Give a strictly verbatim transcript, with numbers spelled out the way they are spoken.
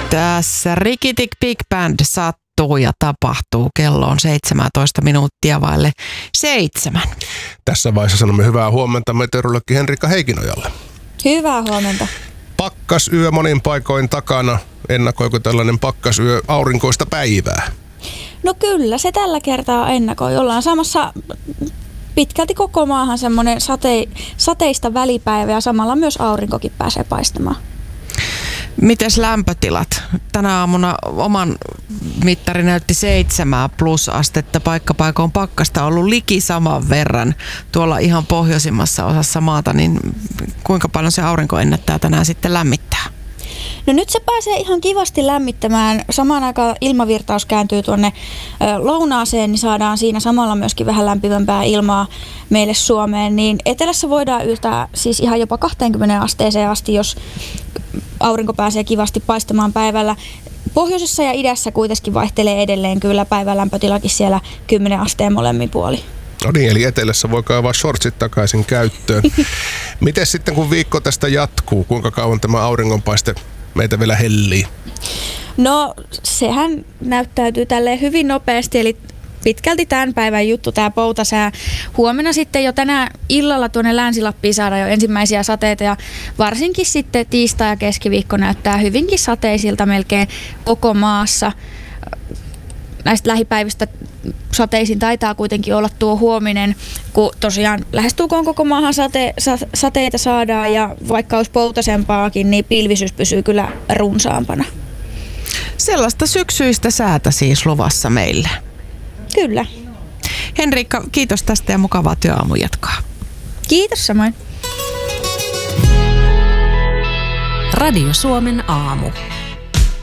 Tässä Rikitik Big Band sattuu ja tapahtuu. Kello on seitsemäntoista minuuttia vaille seitsemän. Tässä vaiheessa sanomme hyvää huomenta meteorologi Henrikka Heikinojalle. Hyvää huomenta. Pakkasyö monin paikoin takana. Ennakoiko tällainen pakkasyö aurinkoista päivää? No kyllä, se tällä kertaa ennakoi. Ollaan saamassa pitkälti koko maahan semmoinen sate, sateista välipäivä ja samalla myös aurinkokin pääsee paistamaan. Mites lämpötilat? Tänä aamuna oman mittari näytti seitsemää plusastetta. Paikkapaikoin pakkasta ollut liki saman verran tuolla ihan pohjoisimmassa osassa maata. Niin kuinka paljon se aurinko ennättää tänään sitten lämmittää? No nyt se pääsee ihan kivasti lämmittämään. Samaan aikaan ilmavirtaus kääntyy tuonne lounaaseen, niin saadaan siinä samalla myöskin vähän lämpimämpää ilmaa meille Suomeen. Niin etelässä voidaan yltää siis ihan jopa kaksikymmentä asteeseen asti, jos aurinko pääsee kivasti paistamaan päivällä. Pohjoisessa ja idässä kuitenkin vaihtelee edelleen kyllä päivän lämpötilakin siellä kymmenen asteen molemmin puoli. No niin, eli etelässä voi kaivaa shortsit takaisin käyttöön. Miten sitten kun viikko tästä jatkuu, kuinka kauan tämä auringonpaiste meitä vielä hellii? No sehän näyttäytyy tälleen hyvin nopeasti, eli pitkälti tämän päivän juttu tämä poutasää. Huomenna sitten jo tänä illalla tuonne Länsi-Lappiin saadaan jo ensimmäisiä sateita ja varsinkin sitten tiistai ja keskiviikko näyttää hyvinkin sateisilta melkein koko maassa. Näistä lähipäivistä sateisin taitaa kuitenkin olla tuo huominen, kun tosiaan lähestulkoon koko maahan sate, sa, sateita saadaan ja vaikka olisi poutasempaakin, niin pilvisyys pysyy kyllä runsaampana. Sellaista syksyistä säätä siis luvassa meille. Kyllä. Henrikka, kiitos tästä ja mukavaa työaamun jatkaa. Kiitos samoin. Radio Suomen aamu.